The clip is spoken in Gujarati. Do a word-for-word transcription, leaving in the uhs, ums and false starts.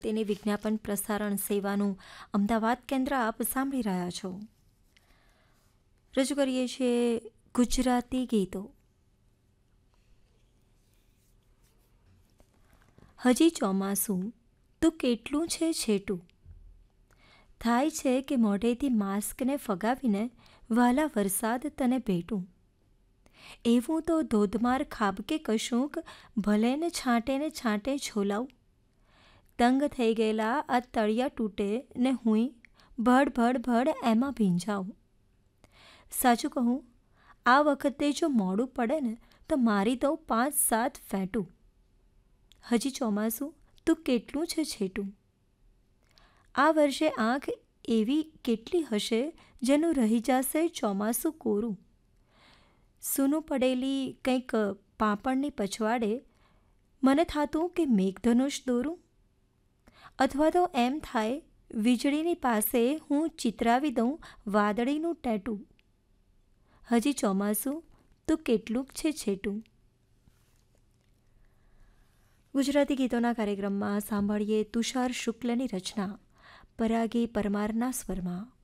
તેની વિજ્ઞાપન પ્રસારણ સેવાનું અમદાવાદ કેન્દ્ર આપ સાંભળી રહ્યા છો. રજૂ કરીએ છીએ ગુજરાતી ગીતો. હજી ચોમાસું તું કેટલું છે છેટું, થાય છે કે મોઢેથી માસ્કને ફગાવીને વાલા વરસાદ તને ભેટું. એવું તો ધોધમાર ખાબકે કશુંક ભલે ને છાંટે ને છાંટે છોલાવું. તંગ થઈ ગયેલા આ તળિયા તૂટે ને હુંય ભડ ભડ ભડ એમાં ભીંજાવું. સાચું કહું, આ વખતે જો મોડું પડે ને તો મારી દઉં પાંચ સાત ફેંટું. હજી ચોમાસું તું કેટલું છે છેટું. આ વર્ષે આંખ એવી કેટલી હશે જેનું રહી જશે ચોમાસું કોરું. સૂનું પડેલી કંઈક પાપણની પછવાડે મને થાતું કે મેઘધનુષ દોરું, અથવા તો એમ થાય વીજળીની પાસે હું ચિતરાવી દઉં વાદળીનું ટેટું. હજી ચોમાસું તું કેટલુંક છે છેટું. ગુજરાતી ગીતોના કાર્યક્રમમાં સાંભળીએ તુષાર શુક્લની રચના, પરાગી પરમારના સ્વરમાં.